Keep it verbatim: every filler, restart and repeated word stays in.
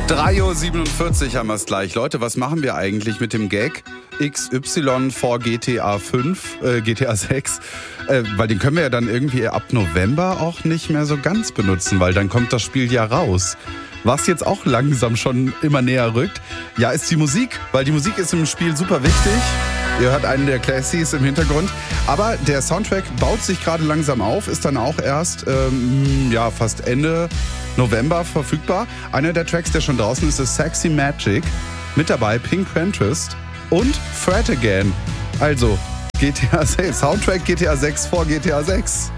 drei Uhr siebenundvierzig haben wir es gleich. Leute, was machen wir eigentlich mit dem Gag X Y vor G T A fünf, äh, G T A sechs? Äh, weil den können wir ja dann irgendwie ab November auch nicht mehr so ganz benutzen, weil dann kommt das Spiel ja raus. Was jetzt auch langsam schon immer näher rückt, ja, ist die Musik, weil die Musik ist im Spiel super wichtig. Ihr hört einen der Classics im Hintergrund. Aber der Soundtrack baut sich gerade langsam auf, ist dann auch erst ähm, ja, fast Ende November verfügbar. Einer der Tracks, der schon draußen ist, ist Sexy Magic. Mit dabei Pink Prentice und Fret Again. Also G T A sechs, Soundtrack G T A sechs vor G T A sechs.